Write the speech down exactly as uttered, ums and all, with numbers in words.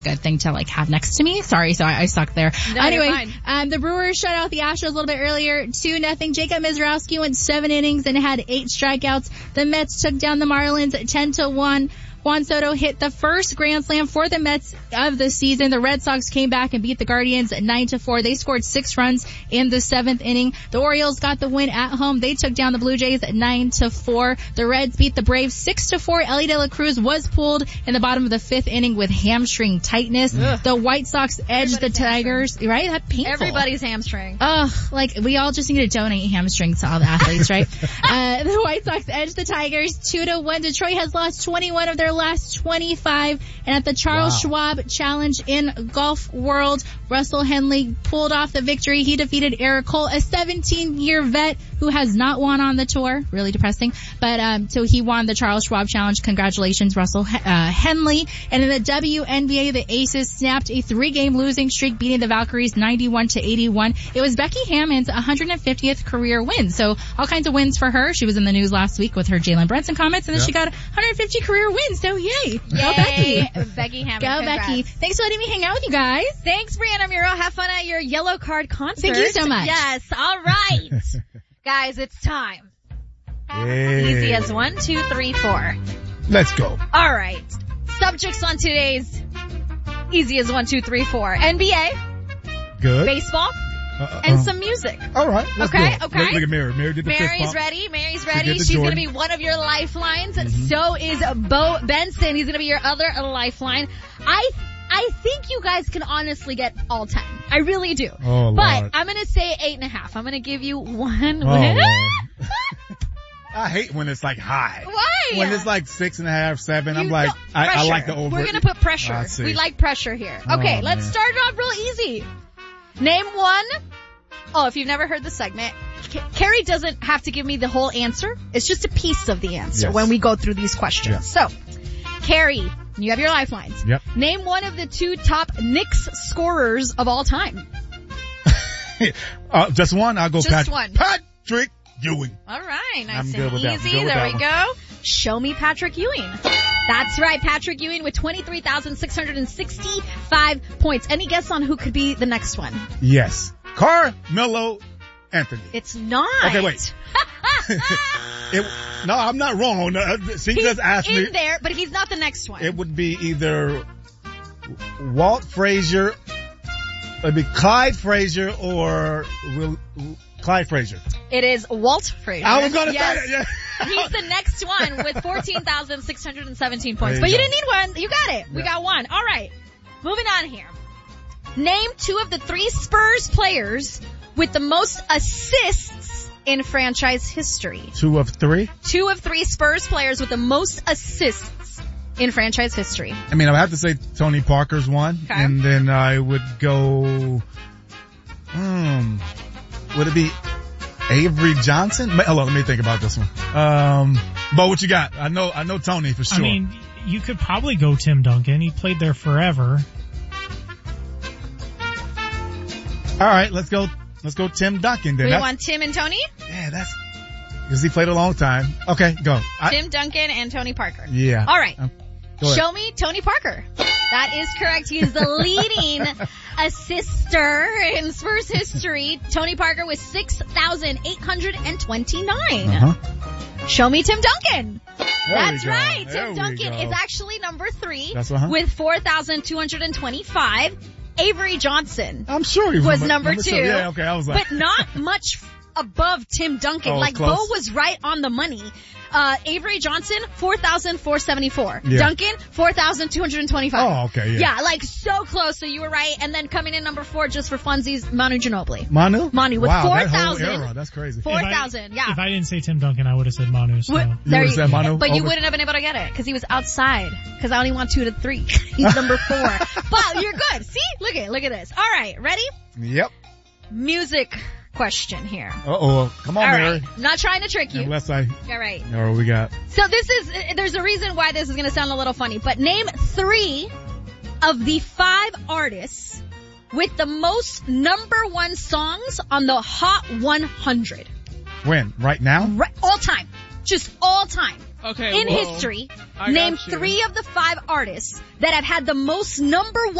good thing to like have next to me. Sorry, so I, I suck there. No, anyway, um, the Brewers shut out the Astros a little bit earlier, two nothing. Jacob Mizrowski went seven innings and had eight strikeouts. The Mets took down the Marlins ten to one. Juan Soto hit the first grand slam for the Mets of the season. The Red Sox came back and beat the Guardians nine to four. They scored six runs in the seventh inning. The Orioles got the win at home. They took down the Blue Jays nine to four. The Reds beat the Braves six to four. Ellie De La Cruz was pulled in the bottom of the fifth inning with hamstring tightness. Ugh. The White Sox edged Everybody's the Tigers. Hamstring. Right? That's painful. Everybody's hamstring. Ugh, like we all just need to donate hamstrings to all the athletes, right? uh, the White Sox edged the Tigers two to one. Detroit has lost twenty-one of their last twenty. And at the Charles wow. Schwab Challenge in Golf World, Russell Henley pulled off the victory. He defeated Eric Cole, a seventeen-year vet who has not won on the tour. Really depressing. But um so he won the Charles Schwab Challenge. Congratulations, Russell uh, Henley. And in the W N B A, the Aces snapped a three-game losing streak, beating the Valkyries ninety-one to eighty-one. It was Becky Hammond's one hundred fiftieth career win. So all kinds of wins for her. She was in the news last week with her Jalen Brunson comments, and then yep. she got one hundred fifty career wins. So yay. Yay. Go Becky. Becky Hammond. Go Congrats. Becky. Thanks for letting me hang out with you guys. Thanks, Brianna Muro. Have fun at your Yellow Card concert. Thank you so much. Yes. All right. Guys, it's time. Yay. Easy as one, two, three, four. Let's go. All right. Subjects on today's Easy as one, two, three, four. N B A. Good. Baseball. Uh, and uh, some music. All right. Let's okay, go. okay. Look, look at Mary. Mary did the fist Mary's bump. ready. Mary's ready. She's She's going to Jordan. be one of your lifelines. Mm-hmm. So is Bo Benson. He's going to be your other lifeline. I I think you guys can honestly get all ten. I really do. Oh, but Lord. I'm going to say eight and a half. I'm going to give you one Oh, win. Lord. I hate when it's like high. Why? When it's like six and a half, seven, You I'm like, I, I like the over. We're going to put pressure. I see. We like pressure here. Okay, Oh, let's man. start it off real easy. Name one. Oh, if you've never heard the segment, K- Carrie doesn't have to give me the whole answer. It's just a piece of the answer Yes. when we go through these questions. Yeah. So, Carrie, you have your lifelines. Yep. Name one of the two top Knicks scorers of all time. uh, just one? I'll go Just Pat- one. Patrick Ewing. All right, nice I'm and good with that. easy. Good with There that we one. go. Show me Patrick Ewing. That's right, Patrick Ewing with twenty-three thousand six hundred sixty-five points. Any guess on who could be the next one? Yes. Carmelo Anthony. It's not. Okay, wait. it, no, I'm not wrong on that. She He's just asked in me. there, but he's not the next one. It would be either Walt Frazier, it'd be Clyde Frazier or Will, Clyde Frazier. It is Walt Frazier. I was gonna yes. say it, yeah. He's the next one with fourteen thousand six hundred seventeen points. There But you you go. didn't need one. You got it. We Yeah. got one. All right. Moving on here. Name two of the three Spurs players with the most assists in franchise history. Two of three? Two of three Spurs players with the most assists in franchise history. I mean, I would have to say Tony Parker's one. Okay. And then I would go, um, would it be Avery Johnson? Ma- Hold on, let me think about this one. Um, Bo, what you got? I know, I know Tony for sure. I mean, you could probably go Tim Duncan. He played there forever. All right, let's go, let's go Tim Duncan then. We That's- want Tim and Tony? Yeah, that's, because he played a long time. Okay, go. I, Tim Duncan and Tony Parker. yeah. All right. Um, go ahead. Show me Tony Parker. That is correct. He is the leading assister in Spurs history. Tony Parker with six thousand eight hundred twenty-nine. Uh-huh. Show me Tim Duncan. There That's we go. right. There Tim we Duncan go. is actually number three That's uh-huh. with four thousand two hundred twenty-five. Avery Johnson I'm sure he was, was number, number two. Yeah, okay, I was like. But not much above Tim Duncan. Oh, like, close. Bo was right on the money. Uh, Avery Johnson, four thousand four hundred seventy-four. Yeah. Duncan, four thousand two hundred twenty-five. Oh, okay, yeah. Yeah, like, so close. So you were right. And then coming in number four, just for funsies, Manu Ginobili. Manu? Manu with wow, four that whole thousand. era, that's crazy. four thousand, yeah. If I didn't say Tim Duncan, I would have said Manu. So. What- You there would've said Manu But you over- wouldn't have been able to get it because he was outside. Because I only want two to three. He's number four. But you're good. See? Look at Look at this. All right. Ready? Yep. Music question here. Uh-oh. Come on, All Mary. right. I'm not trying to trick you. Unless I, All right. know what we got. So this is, there's a reason why this is going to sound a little funny, but name three of the five artists with the most number one songs on the Hot one hundred. When? Right now? Right, all time. Just all time. Okay. in whoa. history. I Name got you. three of the five artists that have had the most number